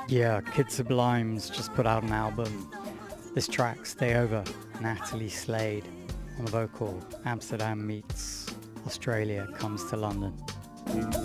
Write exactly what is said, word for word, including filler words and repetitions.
Yeah, Kid Sublime's just put out an album. This track, Stay Over, Natalie Slade on the vocal. Amsterdam meets Australia, comes to London.